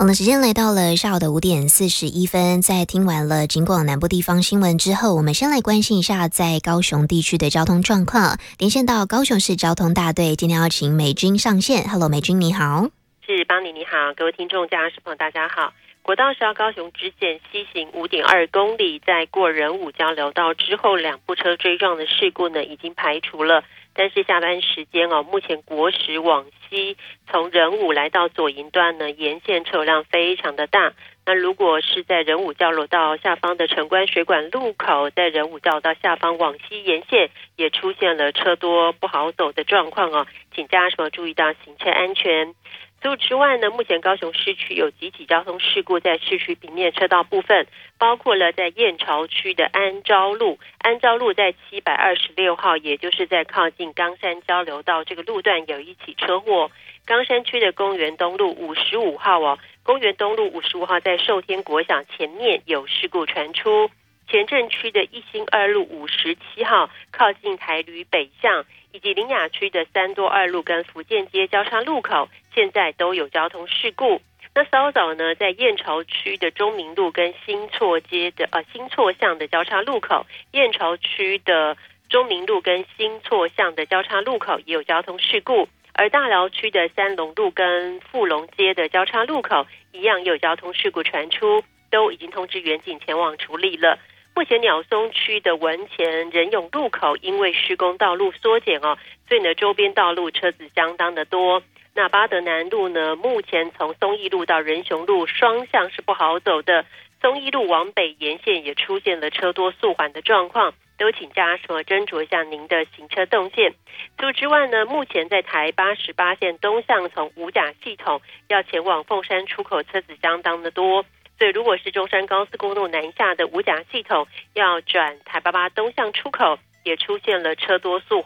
我们时间来到了下午的5:41，在听完了警广南部地方新闻之后，我们先来关心一下在高雄地区的交通状况。连线到高雄市交通大队，今天要请美君上线。Hello， 美君你好。 是邦尼你好，各位听众驾驶朋友大家好。国道10号高雄支线西行5.2公里，在过仁武交流道之后，两部车追撞的事故呢已经排除了。但是下班时间目前国十往西从仁武来到左营段呢，沿线车辆非常的大。那如果是在仁武交流道下方的城关水管路口，在仁武交流道下方往西沿线也出现了车多不好走的状况请驾驶朋友注意到行车安全。除此之外呢，目前高雄市区有几起交通事故在市区平面车道部分，包括了在燕巢区的安昭路在726号，也就是在靠近冈山交流道这个路段有一起车祸。冈山区的公园东路55号公园东路55号在寿天国小前面有事故传出。前镇区的一心二路57号靠近台旅北向，以及林雅区的三多二路跟福建街交叉路口现在都有交通事故。那稍早呢，在燕巢区的中明路跟新错巷的交叉路口，燕巢区的中明路跟新错巷的交叉路口也有交通事故。而大寮区的三龙路跟富隆街的交叉路口一样也有交通事故传出，都已经通知员警前往处理了。目前鸟松区的文前仁永路口因为施工道路缩减所以呢周边道路车子相当的多。那八德南路呢，目前从松义路到仁雄路双向是不好走的，松义路往北沿线也出现了车多速缓的状况，都请驾驶斟酌一下您的行车动线。除此之外呢，目前在台88线东向从五甲系统要前往凤山出口车子相当的多，所以如果是中山高速公路南下的五甲系统要转台88东向出口，也出现了车多速